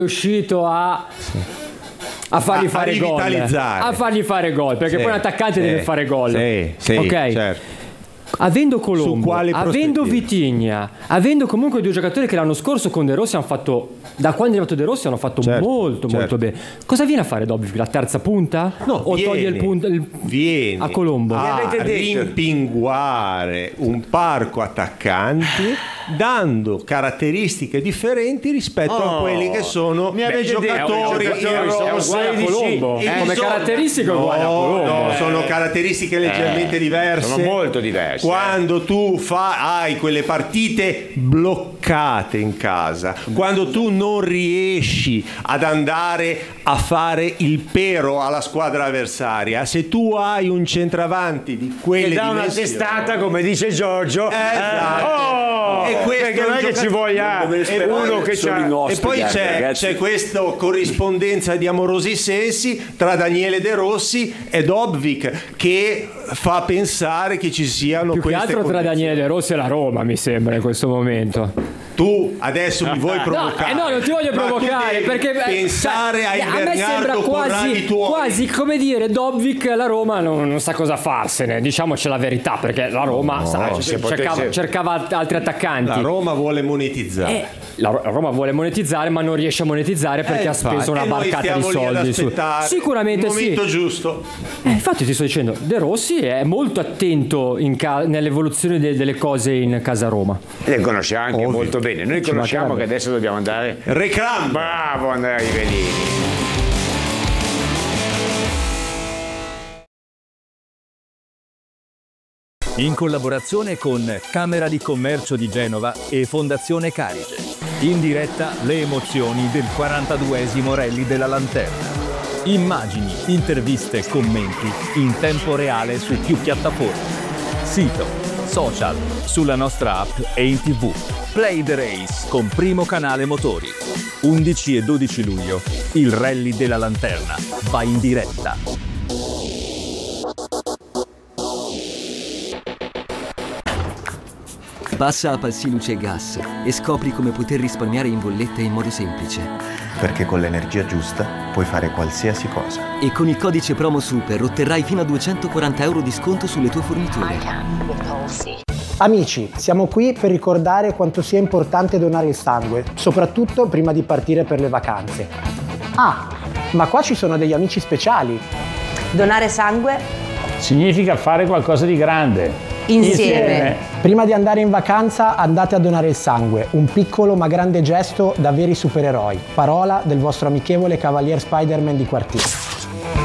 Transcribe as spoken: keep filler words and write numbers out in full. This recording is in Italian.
riuscito a a fargli a, fare a gol a fargli fare gol perché sì, poi un attaccante sì, deve fare gol, sì, sì, ok, certo. Avendo Colombo, avendo Vitinha, avendo comunque due giocatori che l'anno scorso con De Rossi hanno fatto, da quando è arrivato De Rossi hanno fatto certo, molto certo. molto bene. Cosa viene a fare Dobbik? La terza punta? No, o viene, toglie il punto il, viene a Colombo? A rimpinguare un parco attaccanti dando caratteristiche differenti rispetto oh, a quelli che sono i giocatori che sono uguali a Colombo. Eh, come caratteristiche no, uguali a Colombo. No, sono caratteristiche leggermente eh, diverse. Sono molto diverse. Quando tu fa, hai quelle partite bloccate in casa, quando tu non riesci ad andare a fare il pero alla squadra avversaria, se tu hai un centravanti di quelle che dà dimensioni, una testata, come dice Giorgio, esatto. oh, e questo perché non è che ci voglia e uno che c'ha e poi c'è, c'è questa corrispondenza di amorosi sensi tra Daniele De Rossi e Dobbik che fa pensare che ci siano più che queste altro tra Daniele De Rossi e la Roma, mi sembra, in questo momento. Tu adesso mi vuoi provocare? No, eh no, non ti voglio provocare perché pensare cioè, a a me sembra quasi, quasi come dire Dobbik la Roma non, non sa cosa farsene, diciamoci la verità, perché la Roma no, sa, cercava, potesse... cercava altri attaccanti. La Roma vuole monetizzare. Eh, la Roma vuole monetizzare, ma non riesce a monetizzare perché eh, ha speso una barcata di soldi. Su. Sicuramente il momento sì. giusto. Eh, infatti ti sto dicendo, De Rossi è molto attento in ca- nell'evoluzione de- delle cose in casa Roma. Le conosce anche Ovvio. molto bene. Noi Ci conosciamo che adesso dobbiamo andare. Reclam. Bravo Andrea Rivellini. In collaborazione con Camera di Commercio di Genova e Fondazione Carige. In diretta le emozioni del quarantaduesimo Rally della Lanterna. Immagini, interviste, commenti in tempo reale su più piattaforme. Sito, social, sulla nostra app e in tv. Play the Race con Primo Canale Motori. undici e dodici luglio, il Rally della Lanterna va in diretta. Passa a Palsiluce e Gas e scopri come poter risparmiare in bolletta in modo semplice. Perché con l'energia giusta puoi fare qualsiasi cosa. E con il codice promo SUPER otterrai fino a duecentoquaranta euro di sconto sulle tue forniture. Amici, siamo qui per ricordare quanto sia importante donare il sangue, soprattutto prima di partire per le vacanze. Ah, ma qua ci sono degli amici speciali. Donare sangue significa fare qualcosa di grande. Insieme. Insieme. Prima di andare in vacanza andate a donare il sangue, un piccolo ma grande gesto da veri supereroi. Parola del vostro amichevole Cavalier Spider-Man di quartiere.